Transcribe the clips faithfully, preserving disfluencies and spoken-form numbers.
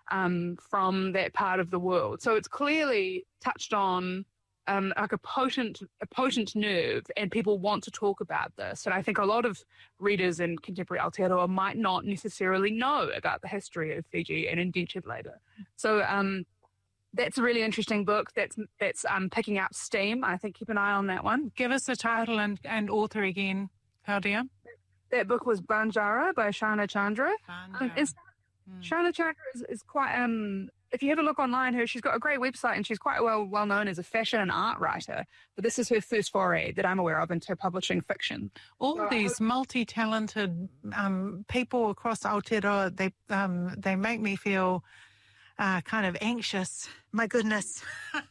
um, from that part of the world. So it's clearly touched on um, like a potent, a potent nerve, and people want to talk about this. And I think a lot of readers in contemporary Aotearoa might not necessarily know about the history of Fiji and indentured labour. So um, that's a really interesting book that's that's um, picking up steam. I think keep an eye on that one. Give us the title and, and author again, Claudia. That book was Banjara by Shana Chandra. Um, it's, mm. Shana Chandra is, is quite, um, if you have a look online, her she's got a great website, and she's quite well well known as a fashion and art writer. But this is her first foray that I'm aware of into publishing fiction. All so these multi-talented um, people across Aotearoa, they um, they make me feel uh, kind of anxious. My goodness.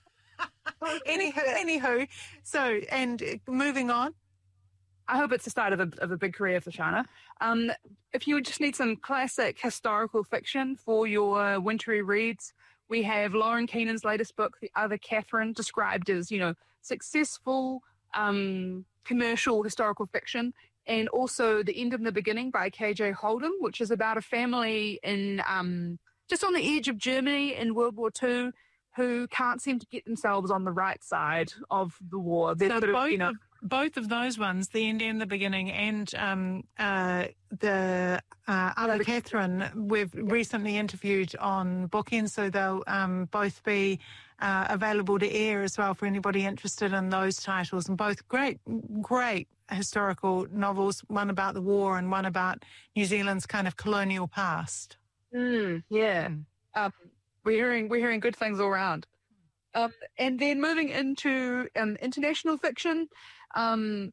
anywho, anywho, so and moving on. I hope it's the start of a, of a big career for Shana. Um, if you just need some classic historical fiction for your wintry reads, we have Lauren Keenan's latest book, The Other Catherine, described as, you know, successful um, commercial historical fiction, and also The End and the Beginning by K J Holden, which is about a family in um, just on the edge of Germany in World War Two who can't seem to get themselves on the right side of the war. They're so sort of, both, you know, of, both of those ones, The End and the Beginning and um, uh, the uh, Other Catherine, we've recently interviewed on Bookend, so they'll um, both be uh, available to air as well for anybody interested in those titles. And both great, great historical novels, one about the war and one about New Zealand's kind of colonial past. Mm, yeah. Mm. Um, We're hearing we're hearing good things all around, um, and then moving into um, international fiction, um,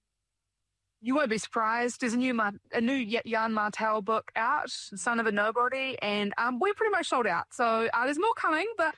you won't be surprised. There's a new a new Jan Martel book out, Son of a Nobody, and um, we're pretty much sold out. So uh, there's more coming, but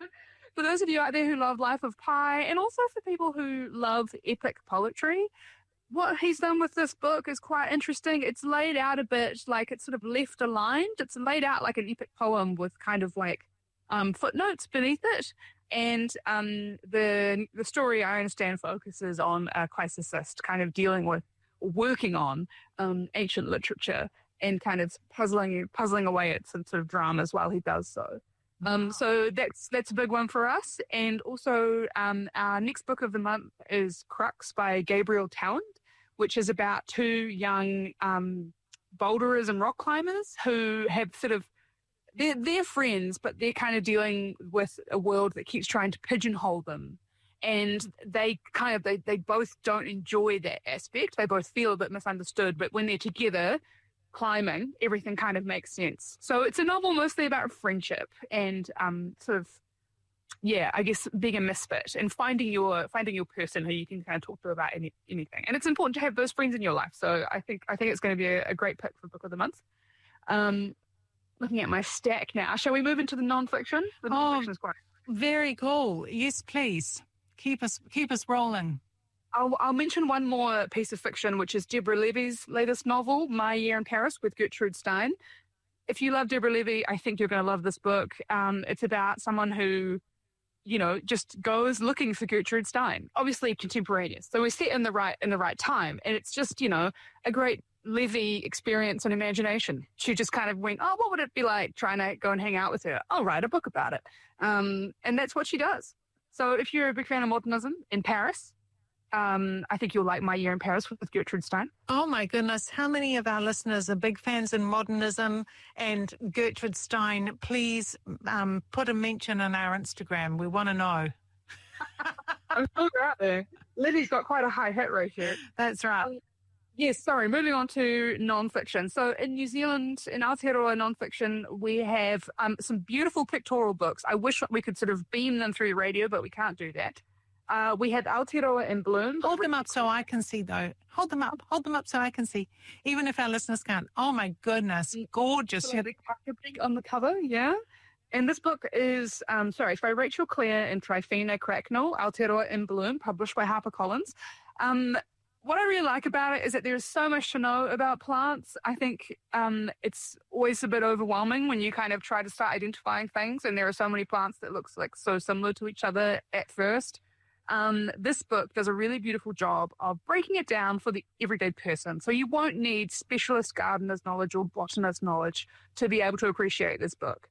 for those of you out there who love Life of Pi, and also for people who love epic poetry, what he's done with this book is quite interesting. It's laid out a bit like it's sort of left aligned. It's laid out like an epic poem with kind of like um, footnotes beneath it. And um, the the story, I understand, focuses on a classicist kind of dealing with, working on um, ancient literature and kind of puzzling puzzling away at some sort of dramas while he does so. Um, so that's that's a big one for us. And also um, our next book of the month is Crux by Gabriel Talent, which is about two young um, boulderers and rock climbers who have sort of, they're, they're friends, but they're kind of dealing with a world that keeps trying to pigeonhole them. And they kind of, they, they both don't enjoy that aspect. They both feel a bit misunderstood, but when they're together climbing, everything kind of makes sense. So it's a novel mostly about friendship and um, sort of, yeah, I guess being a misfit and finding your finding your person who you can kind of talk to about any, anything. And it's important to have those friends in your life. So I think I think it's going to be a, a great pick for Book of the Month. Um, looking at my stack now, shall we move into the nonfiction? The nonfiction oh, is quite very cool. Yes, please keep us keep us rolling. I'll, I'll mention one more piece of fiction, which is Deborah Levy's latest novel, My Year in Paris, with Gertrude Stein. If you love Deborah Levy, I think you're going to love this book. Um, it's about someone who, you know, just goes looking for Gertrude Stein, obviously contemporaneous. So we're set in the right in the right time. And it's just, you know, a great Levy experience and imagination. She just kind of went, oh, what would it be like trying to go and hang out with her? I'll write a book about it. Um, and that's what she does. So if you're a big fan of modernism in Paris, Um, I think you'll like My Year in Paris with Gertrude Stein. Oh, my goodness. How many of our listeners are big fans in modernism and Gertrude Stein? Please um, put a mention on our Instagram. We want to know. I'm sure they're out there. Livy's got quite a high hit ratio. That's right. Um, yes, sorry. Moving on to non-fiction. So in New Zealand, in Aotearoa non-fiction, we have um, some beautiful pictorial books. I wish we could sort of beam them through the radio, but we can't do that. Uh, we had Aotearoa in Bloom. Hold them up so I can see, though. Hold them up. Hold them up so I can see. Even if our listeners can't. Oh, my goodness. Gorgeous. So on the cover, yeah. And this book is, um, sorry, it's by Rachel Clare and Tryphena Cracknell, Aotearoa in Bloom, published by HarperCollins. Um, what I really like about it is that there's so much to know about plants. I think um, it's always a bit overwhelming when you kind of try to start identifying things, and there are so many plants that looks like so similar to each other at first. Um, this book does a really beautiful job of breaking it down for the everyday person. So you won't need specialist gardener's knowledge or botanist knowledge to be able to appreciate this book.